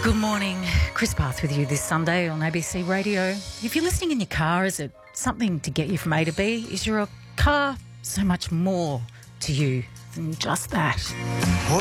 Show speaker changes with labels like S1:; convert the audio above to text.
S1: Good morning. Chris Bath with you this Sunday on ABC Radio. If you're listening in your car, is it something to get you from A to B? Is your car so much more to you than just that?